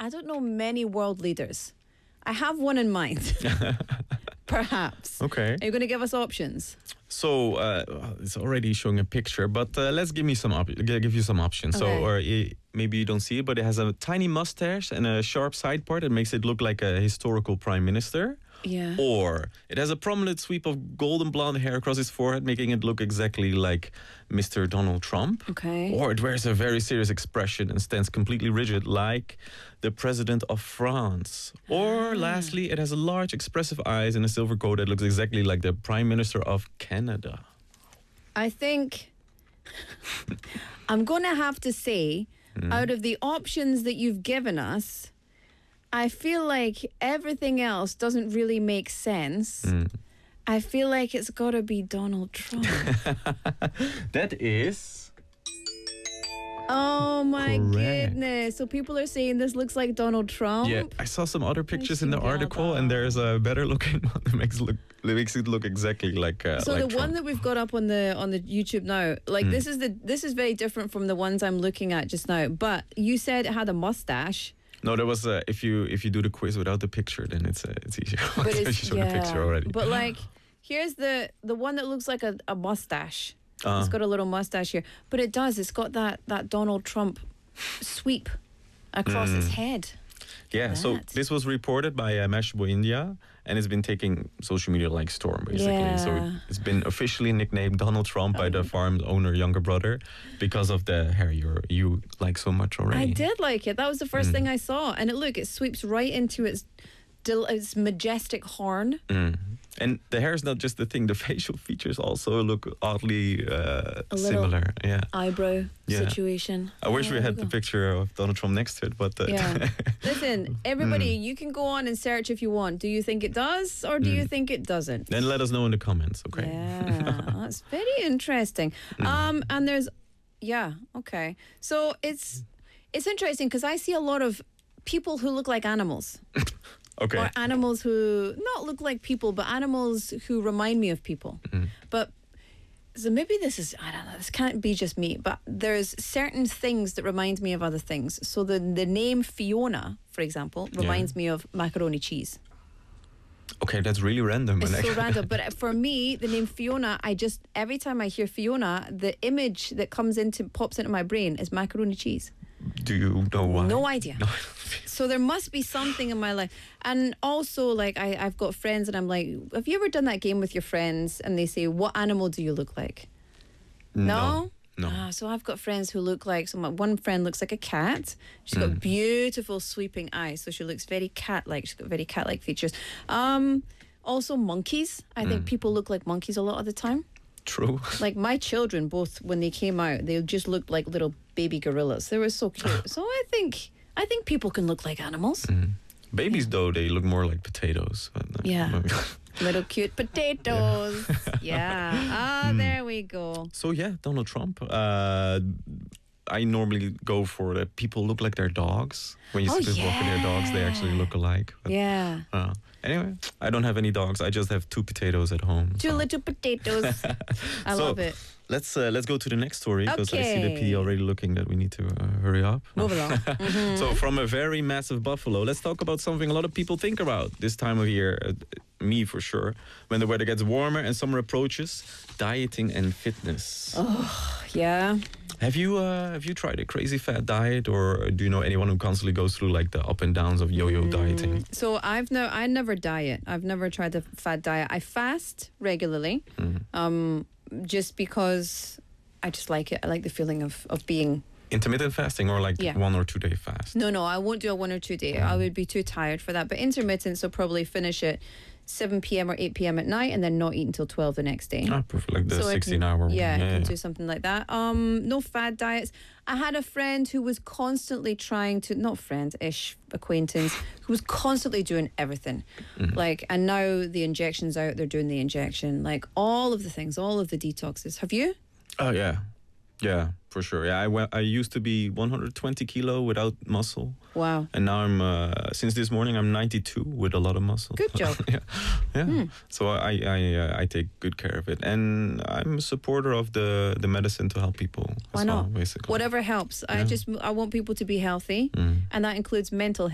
I don't know many world leaders. I have one in mind. Perhaps. Okay. Are you going to give us options? So it's already showing a picture, but let's give you some options. Okay. So, or maybe you don't see it, but it has a tiny mustache and a sharp side part that makes it look like a historical prime minister. Yeah. Or it has a prominent sweep of golden blonde hair across his forehead, making it look exactly like Mr. Donald Trump. Okay. Or it wears a very serious expression and stands completely rigid, like the president of France. Or lastly, it has a large expressive eyes and a silver coat that looks exactly like the prime minister of Canada. I think I'm going to have to say, out of the options that you've given us, I feel like everything else doesn't really make sense. I feel like it's got to be Donald Trump. That is... Oh my Correct. goodness. So people are saying this looks like Donald Trump? Yeah, I saw some other pictures in the see article, that. and there's a better looking one that makes it look exactly like So like the Trump. one that we've got up on the YouTube now, like this is very different from the ones I'm looking at just now. But you said it had a mustache. No, there was if you do the quiz without the picture, then it's easier. But You it's show the picture already. But like, here's the one that looks like a mustache. It's got a little mustache here, but it does. It's got that Donald Trump sweep across its head. Yeah, so that. this was reported by Mashable India, and it's been taking social media like storm, basically. Yeah. So it's been officially nicknamed Donald Trump by the farm owner younger brother because of the hair you like so much already. I did like it. That was the first thing I saw, and it sweeps right into its majestic horn. And the hair is not just the thing; the facial features also look oddly similar. Yeah. Eyebrow Yeah. situation. I wish we There had we the go. picture of Donald Trump next to it, but Yeah. Listen, everybody, you can go on and search if you want. Do you think it does, or do you think it doesn't? then let us know in the comments, okay? Yeah, that's very interesting. And there's, okay. So it's interesting because I see a lot of people who look like animals. Okay. Or animals who not look like people, but animals who remind me of people. But so maybe this is, I don't know, this can't be just me, but there's certain things that remind me of other things. So the name Fiona, for example, reminds me of macaroni cheese. Okay, that's really random. It's and so random. But for me, the name Fiona, every time I hear Fiona, the image that pops into my brain is macaroni cheese. Do you know why? No idea. No. So there must be something in my life. And also, like, I've got friends and I'm like, have you ever done that game with your friends and they say, what animal do you look like? No? No. So I've got friends who look like, so my one friend looks like a cat. She's got beautiful sweeping eyes. So she looks very cat-like. She's got very cat-like features. Also monkeys. I think people look like monkeys a lot of the time. True. Like my children, both when they came out, they just looked like little baby gorillas. They were so cute. So I think people can look like animals. Babies, though, they look more like potatoes. But, Yeah. Little cute potatoes. Yeah. There we go. So, yeah, Donald Trump. I normally go for that people look like their dogs. When you see people walking their dogs, they actually look alike. But, Yeah. anyway, I don't have any dogs. I just have 2 potatoes at home. Two so. little potatoes. I love it. Let's go to the next story because I see the Okay. PD already looking that we need to hurry up. Move along. So from a very massive buffalo, let's talk about something a lot of people think about this time of year. Me for sure. When the weather gets warmer and summer approaches, dieting and fitness. Yeah. Have you tried a crazy fat diet, or do you know anyone who constantly goes through like the up and downs of yo-yo dieting? So I never diet. I've never tried the fad diet. I fast regularly, just because I just like it. I like the feeling of being. Intermittent fasting or like Yeah. 1 or 2 day fast? No, I won't do a 1 or 2 day. I would be too tired for that. But intermittent, so probably finish at 7 p.m. or 8 p.m. at night and then not eat until 12 the next day. Ah, perfect. Like the So I 16-hour one. Yeah, I can do something like that. No fad diets. I had a friend who was constantly trying to, not friend-ish, acquaintance, who was constantly doing everything. Like, and now the injection's out, they're doing the injection. Like, all of the things, all of the detoxes. Have you? Oh, yeah. Yeah, for sure. Yeah, I used to be 120 kilo without muscle. Wow. And now I'm, since this morning, I'm 92 with a lot of muscle. Good job. Yeah. So I take good care of it. And I'm a supporter of the medicine to help people. Why as well, not? basically. Whatever helps. I want people to be healthy, and that includes mental health.